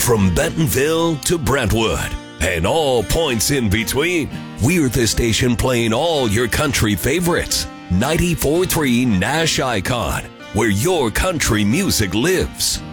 From Bentonville to Brentwood and all points in between, we're the station playing all your country favorites. 94.3 Nash Icon, where your country music lives.